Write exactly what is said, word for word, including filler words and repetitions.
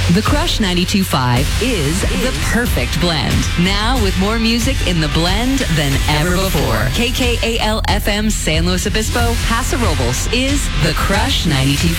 The Crush ninety-two point five is the perfect blend. Now with more music in the blend than ever before. K K A L F M San Luis Obispo, Paso Robles is The Crush ninety-two point five.